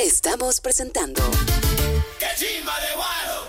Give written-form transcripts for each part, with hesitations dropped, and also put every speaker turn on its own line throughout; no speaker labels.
Estamos presentando
¡Qué chimba de Guaro!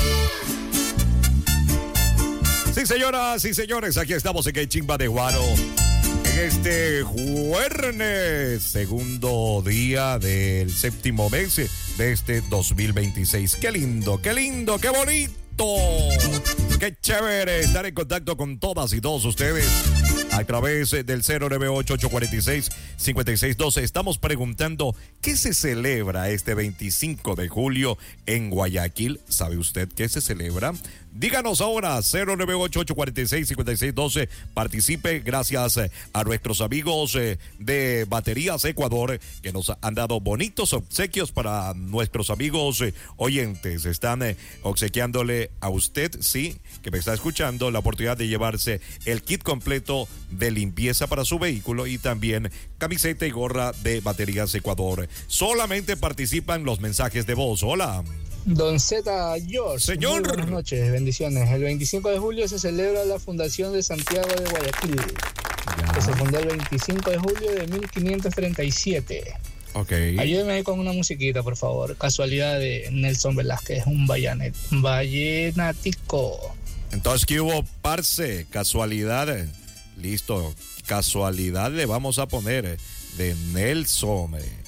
Sí, señoras y señores, aquí estamos en Qué Chimba de Guaro. En este jueves, segundo día del séptimo mes de este 2026. ¡Qué lindo, qué lindo, qué bonito! ¡Qué chévere estar en contacto con todas y todos ustedes! A través del 098-846-5612 estamos preguntando ¿qué se celebra este 25 de julio en Guayaquil? ¿Sabe usted qué se celebra? Díganos ahora, 098-846-5612. Participe gracias a nuestros amigos de Baterías Ecuador que nos han dado bonitos obsequios para nuestros amigos oyentes. Están obsequiándole a usted, sí, que me está escuchando, la oportunidad de llevarse el kit completo de limpieza para su vehículo y también camiseta y gorra de Baterías Ecuador. Solamente participan los mensajes de voz. Hola.
Don Z. George,
señor.
Muy buenas noches, bendiciones. El 25 de julio se celebra la fundación de Santiago de Guayaquil, que se fundó el 25 de julio de 1537.
Ok.
Ayúdeme ahí con una musiquita, por favor. Casualidad de Nelson Velázquez, un vallenatico.
Entonces, ¿qué hubo, parce? Casualidad. Listo. Casualidad le vamos a poner de Nelson.